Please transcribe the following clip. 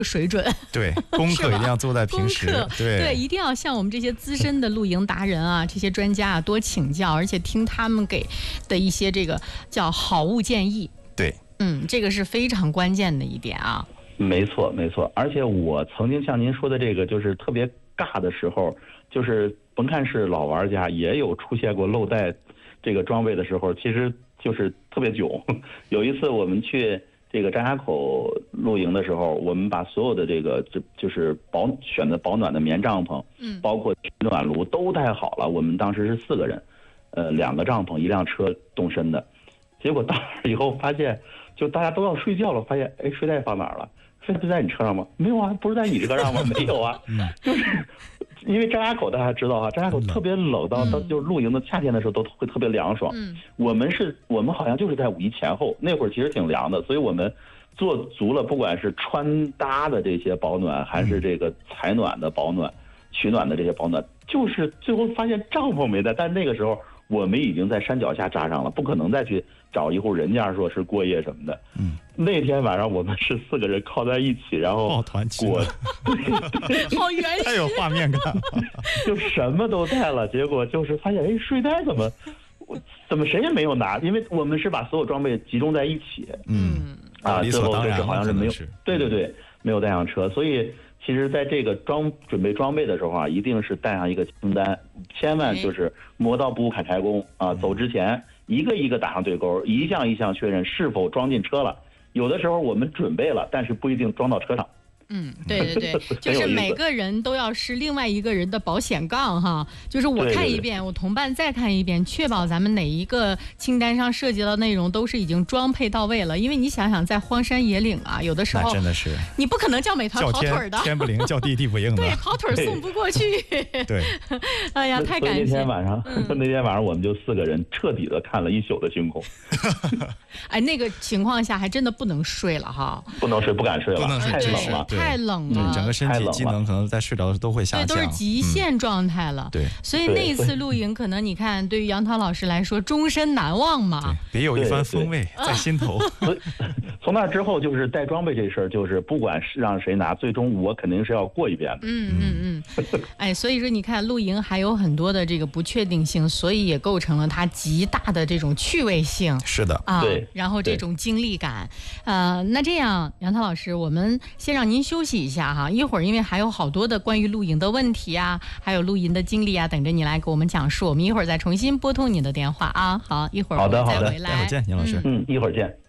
水准。 对，功课一定要做在平时。 对，一定要向我们这些资深的露营达人啊，这些专家啊多请教，而且听他们给的一些这个叫好物建议。 对， 这个是非常关键的一点啊。 没错，没错。而且我曾经像您说的这个，就是特别尬的时候，就是甭看是老玩家，也有出现过漏带这个装备的时候，其实就是特别囧。有一次我们去这个张家口露营的时候，我们把所有的这个就是选的保暖的棉帐篷，包括取暖炉都带好了。我们当时是4个人，2个帐篷1辆车动身的。结果到那以后发现，就大家都要睡觉了，发现睡袋放哪儿了？睡袋不在你车上吗？没有啊，不是在你车上吗？没有啊。就是因为张家口大家知道啊，张家口特别冷，到就是露营的夏天的时候都会特别凉爽。我们好像就是在5一前后那会儿其实挺凉的，所以我们做足了，不管是穿搭的这些保暖，还是这个采暖的保暖、取暖的这些保暖，就是最后发现帐篷没带，但那个时候我们已经在山脚下扎上了，不可能再去找一户人家说是过夜什么的。那天晚上我们是4个人靠在一起，然后抱团取暖， 好原始， 太有画面感了。 就什么都带了，结果就是发现睡袋怎么谁也没有拿，因为我们是把所有装备集中在一起。 理所当然好像是没有，对，没有带上车，所以其实在这个准备装备的时候啊，一定是带上一个清单，千万就是磨刀不误砍柴工啊！走之前一个一个打上对勾，一项一项确认是否装进车了。有的时候我们准备了，但是不一定装到车上。 对，就是每个人都要是另外一个人的保险杠哈，就是我看一遍，我同伴再看一遍，确保咱们哪一个清单上涉及的内容都是已经装配到位了。因为你想想，在荒山野岭啊，有的时候那真的是你不可能叫美团跑腿的， 天不灵，叫地不应的， 对，跑腿送不过去。 对， 哎呀，太感谢。 那天晚上我们就4个人彻底的看了一宿的星空。 那个情况下还真的不能睡了哈， 不能睡，不敢睡了，太冷了。 太冷了， 整个身体机能可能在睡着的时候都会下降， 对，都是极限状态了。 对， 所以那一次露营，可能你看，对于杨涛老师来说，终身难忘嘛。 别有一番风味在心头。 从那之后，就是带装备这事儿，就是不管是让谁拿，最终我肯定是要过一遍的。 所以说你看，露营还有很多的这个不确定性，所以也构成了它极大的这种趣味性。 是的啊，然后这种经历感。那这样，杨涛老师，我们先让您休息一下哈，一会儿因为还有好多的关于露营的问题啊，还有露营的经历啊，等着你来给我们讲述。我们一会儿再重新拨通你的电话啊。好，一会儿我们再回来。 待会儿见，杨老师。 一会儿见。